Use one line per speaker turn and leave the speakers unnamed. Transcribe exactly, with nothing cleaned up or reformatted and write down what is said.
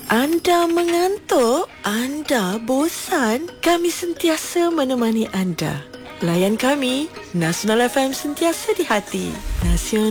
Anda mengantuk? Anda bosan? Kami sentiasa menemani anda. Layan kami, Nasional F M sentiasa di hati. Nasional